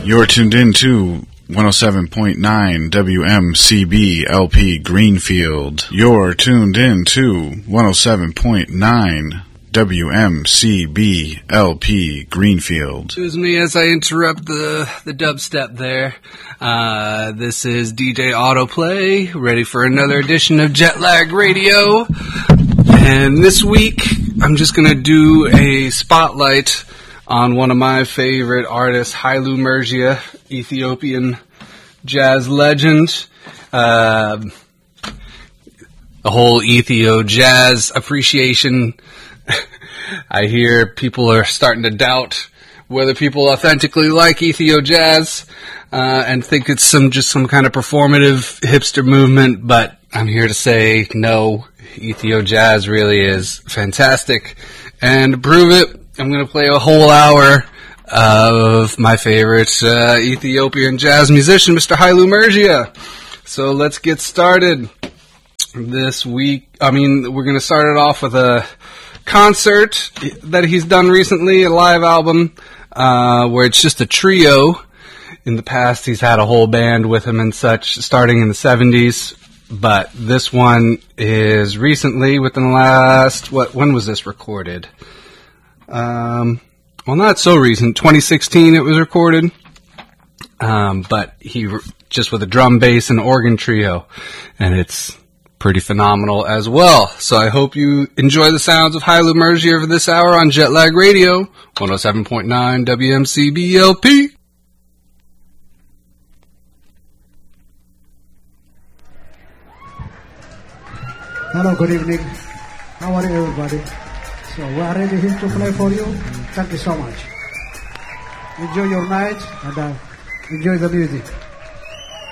You're tuned in to 107.9 WMCB LP Greenfield. You're tuned in to 107.9 WMCB LP Greenfield. Excuse me as I interrupt the dubstep there. This is DJ Autoplay, ready for another edition of Jetlag Radio. And this week, I'm just going to do a spotlight on one of my favorite artists, Haile Mergia, Ethiopian jazz legend. A whole Ethio jazz appreciation. I hear people are starting to doubt whether people authentically like Ethio jazz and think it's some kind of performative hipster movement, but I'm here to say no, Ethio jazz really is fantastic. And to prove it, I'm going to play a whole hour of my favorite Ethiopian jazz musician, Mr. Haile Mergia. So let's get started. This week, we're going to start it off with a concert that he's done recently, a live album, where it's just a trio. In the past, he's had a whole band with him and such, starting in the 70s. But this one is recently, within the last, when was this recorded? Well, not so recent. 2016 it was recorded. But he just with a drum, bass, and organ trio. And it's pretty phenomenal as well. So I hope you enjoy the sounds of Haile Mergia over this hour on Jetlag Radio, 107.9 WMCB LP. Hello, good evening. How are you, everybody? So we are ready here to play for you. Thank you so much. Enjoy your night and enjoy the music.